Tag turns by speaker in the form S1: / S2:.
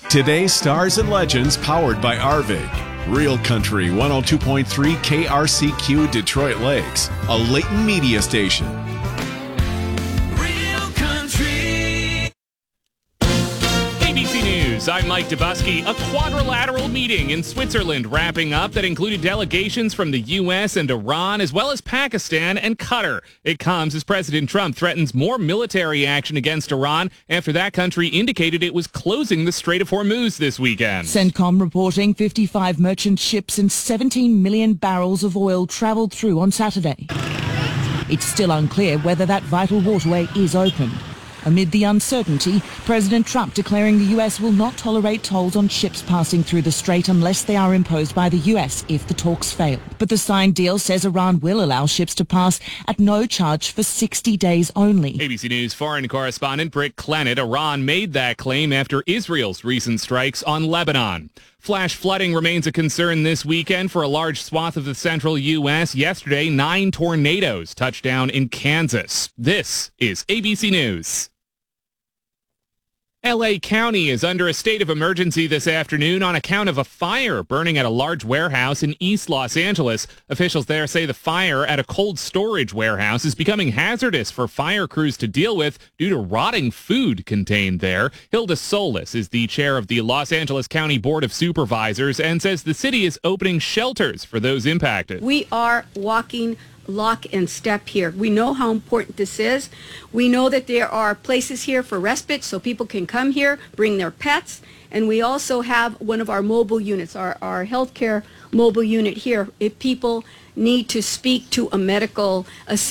S1: Today's Stars and Legends powered by Arvig. Real Country 102.3 KRCQ Detroit Lakes, a Leighton media station.
S2: Real Country.
S3: ABC News, I'm Mike Dubusky. A quadrilateral meeting in Switzerland wrapping up that included delegations from the U.S. and Iran, as well as Pakistan and Qatar. It comes as President Trump threatens more military action against Iran after that country indicated it was closing the Strait of Hormuz this weekend.
S4: CENTCOM reporting 55 merchant ships and 17 million barrels of oil traveled through on Saturday. It's still unclear whether that vital waterway is open. Amid the uncertainty, President Trump declaring the U.S. will not tolerate tolls on ships passing through the strait unless they are imposed by the U.S. if the talks fail. But the signed deal says Iran will allow ships to pass at no charge for 60 days only.
S3: ABC News foreign correspondent Britt Clennett. Iran made that claim after Israel's recent strikes on Lebanon. Flash flooding remains a concern this weekend for a large swath of the central U.S. Yesterday, 9 tornadoes touched down in Kansas. This is ABC News. L.A. County is under a state of emergency this afternoon on account of a fire burning at a large warehouse in East Los Angeles. Officials there say the fire at a cold storage warehouse is becoming hazardous for fire crews to deal with due to rotting food contained there. Hilda Solis is the chair of the Los Angeles County Board of Supervisors and says the city is opening shelters for those impacted.
S5: We are walking lock and step here. We know how important this is. We know that there are places here for respite so people can come here, bring their pets, and we also have one of our mobile units, our healthcare mobile unit here. If people need to speak to a medical assistant,